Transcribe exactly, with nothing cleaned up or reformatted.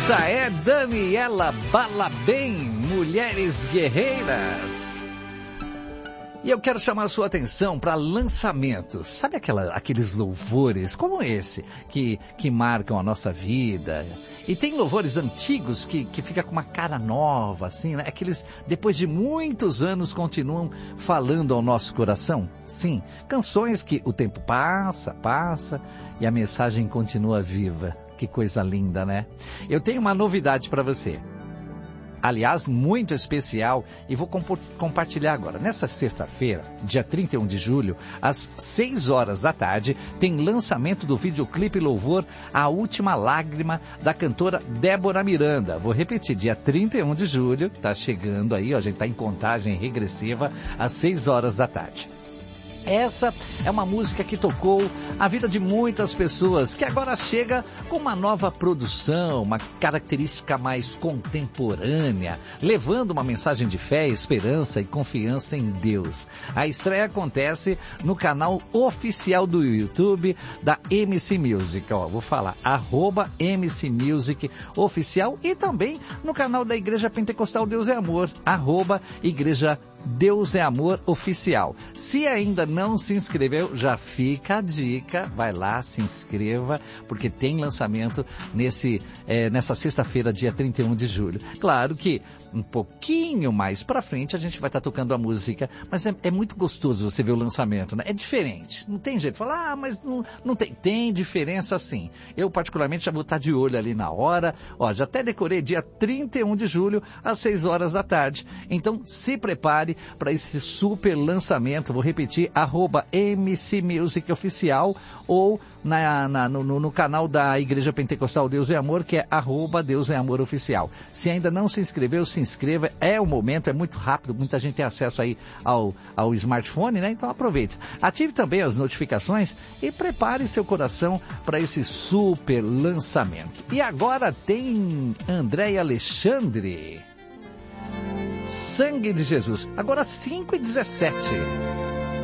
Essa é Daniela Balabem, Mulheres Guerreiras. E eu quero chamar a sua atenção para lançamentos. Sabe aquela, aqueles louvores como esse, que, que marcam a nossa vida? E tem louvores antigos que, que ficam com uma cara nova, assim, né? Aqueles, depois de muitos anos, continuam falando ao nosso coração. Sim, canções que o tempo passa, passa, e a mensagem continua viva. Que coisa linda, né? Eu tenho uma novidade para você. Aliás, muito especial, e vou comp- compartilhar agora. Nessa sexta-feira, dia trinta e um de julho, às seis horas da tarde, tem lançamento do videoclipe Louvor A Última Lágrima, da cantora Débora Miranda. Vou repetir, dia trinta e um de julho, tá chegando aí, ó, a gente tá em contagem regressiva, às seis horas da tarde. Essa é uma música que tocou a vida de muitas pessoas, que agora chega com uma nova produção, uma característica mais contemporânea, levando uma mensagem de fé, esperança e confiança em Deus. A estreia acontece no canal oficial do YouTube da M C Music. Ó, vou falar, arroba M C Music Oficial, e também no canal da Igreja Pentecostal Deus é Amor, arroba Igreja Deus é Amor Oficial. Se ainda não se inscreveu, já fica a dica, vai lá, se inscreva, porque tem lançamento nesse, é, nessa sexta-feira, dia trinta e um de julho. Claro que um pouquinho mais pra frente a gente vai estar tocando a música, mas é, é muito gostoso você ver o lançamento, né? É diferente, não tem jeito de falar, ah, mas não, não tem, tem diferença sim. Eu particularmente já vou estar de olho ali na hora, ó, já até decorei dia trinta e um de julho, às seis horas da tarde. Então se prepare para esse super lançamento, vou repetir, arroba M C Music Oficial, ou na, na, no, no canal da Igreja Pentecostal Deus é Amor, que é arroba Deus é Amor Oficial. Se ainda não se inscreveu, se inscreva, é o momento, é muito rápido, muita gente tem acesso aí ao, ao smartphone, né? Então aproveite. Ative também as notificações e prepare seu coração para esse super lançamento. E agora tem André e Alexandre. Sangue de Jesus. Agora cinco e dezessete.